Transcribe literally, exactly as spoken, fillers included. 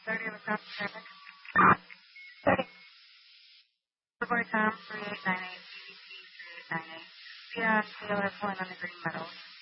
thirty of South traffic. Report time three eight nine eight, G B T three eight nine eight. We have Taylor pulling on the green metals.